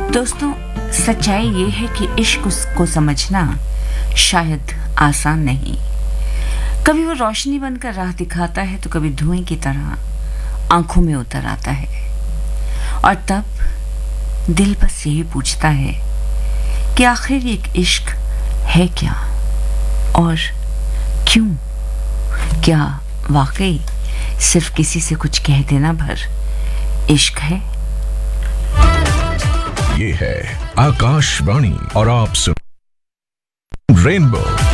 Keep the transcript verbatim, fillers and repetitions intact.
दोस्तों, सच्चाई ये है कि इश्क को समझना शायद आसान नहीं। कभी वो रोशनी बनकर राह दिखाता है तो कभी धुएं की तरह आंखों में उतर आता है। और तब दिल बस यही पूछता है कि आखिर ये इश्क है क्या और क्यों? क्या वाकई सिर्फ किसी से कुछ कह देना भर इश्क है? ये है आकाशवाणी और आप सुन रेनबो